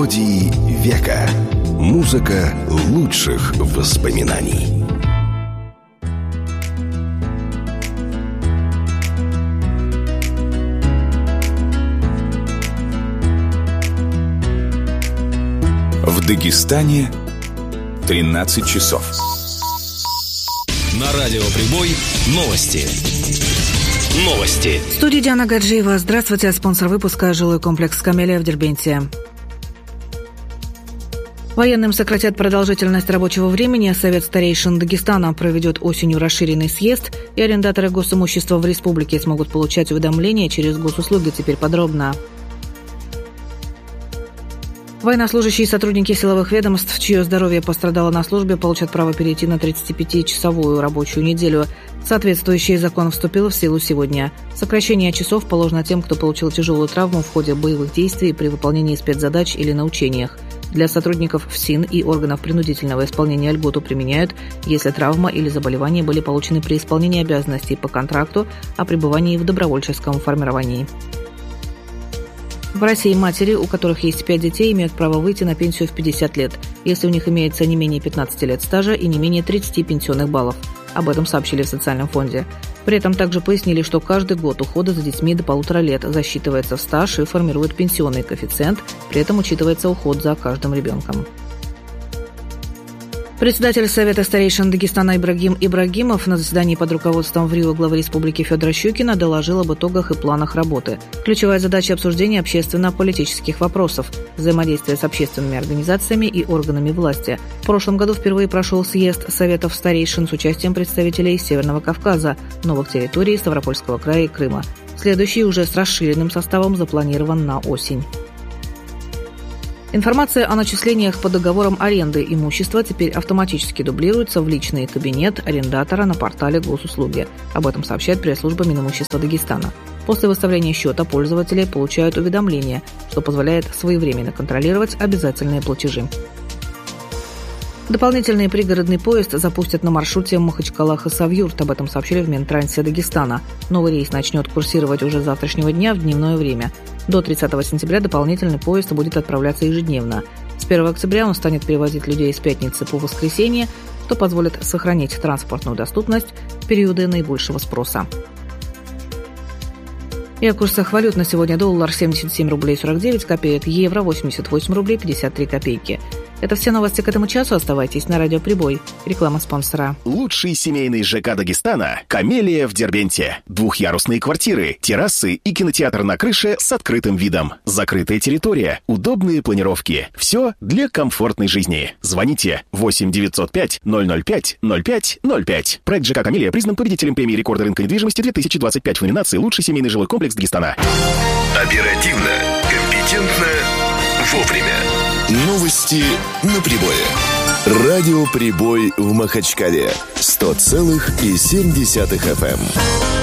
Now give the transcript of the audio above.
Мелодии века. Музыка лучших воспоминаний. В Дагестане 13 часов. На радио «Прибой» новости. Новости. В студии Диана Гаджиева. Здравствуйте. Спонсор выпуска — жилой комплекс «Камелия» в Дербенте. Военным сократят продолжительность рабочего времени. Совет старейшин Дагестана проведет осенью расширенный съезд, и арендаторы госимущества в республике смогут получать уведомления через госуслуги. Теперь подробно. Военнослужащие и сотрудники силовых ведомств, чье здоровье пострадало на службе, получат право перейти на 35-часовую рабочую неделю. Соответствующий закон вступил в силу сегодня. Сокращение часов положено тем, кто получил тяжелую травму в ходе боевых действий при выполнении спецзадач или на учениях. Для сотрудников ФСИН и органов принудительного исполнения льготу применяют, если травма или заболевание были получены при исполнении обязанностей по контракту о пребывании в добровольческом формировании. В России матери, у которых есть 5 детей, имеют право выйти на пенсию в 50 лет, если у них имеется не менее 15 лет стажа и не менее 30 пенсионных баллов. Об этом сообщили в социальном фонде. При этом также пояснили, что каждый год ухода за детьми до 1,5 лет засчитывается в стаж и формирует пенсионный коэффициент, при этом учитывается уход за каждым ребенком. Председатель Совета старейшин Дагестана Ибрагим Ибрагимов на заседании под руководством в Рио главы республики Федора Щукина доложил об итогах и планах работы. Ключевая задача — обсуждения общественно-политических вопросов, взаимодействие с общественными организациями и органами власти. В прошлом году впервые прошел съезд Советов старейшин с участием представителей Северного Кавказа, новых территорий Ставропольского края и Крыма. Следующий уже с расширенным составом запланирован на осень. Информация о начислениях по договорам аренды имущества теперь автоматически дублируется в личный кабинет арендатора на портале госуслуги. Об этом сообщает пресс-служба Минимущества Дагестана. После выставления счета пользователи получают уведомление, что позволяет своевременно контролировать обязательные платежи. Дополнительный пригородный поезд запустят на маршруте Махачкала-Хасавюрт. Об этом сообщили в Минтрансе Дагестана. Новый рейс начнет курсировать уже с завтрашнего дня в дневное время. До 30 сентября дополнительный поезд будет отправляться ежедневно. С 1 октября он станет перевозить людей с пятницы по воскресенье, что позволит сохранить транспортную доступность в периоды наибольшего спроса. И о курсах валют на сегодня: доллар 77 рублей 49 копеек, евро 88 рублей 53 копейки. Это все новости к этому часу. Оставайтесь на радио «Прибой». Реклама спонсора. Лучший семейный ЖК Дагестана – «Камелия» в Дербенте. Двухъярусные квартиры, террасы и кинотеатр на крыше с открытым видом. Закрытая территория, удобные планировки. Все для комфортной жизни. Звоните 8 905 005 05 05. Проект ЖК «Камелия» признан победителем премии рекорда рынка недвижимости 2025 в номинации «Лучший семейный жилой комплекс Дагестана». Оперативно, компетентно, вовремя. Новости на Прибое. Радио «Прибой» в Махачкале. 100,7 FM.